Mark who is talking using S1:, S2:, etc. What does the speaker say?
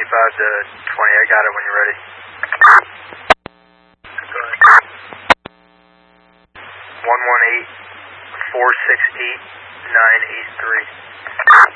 S1: to 20, I got it when you're ready. Go ahead. 118-468-983.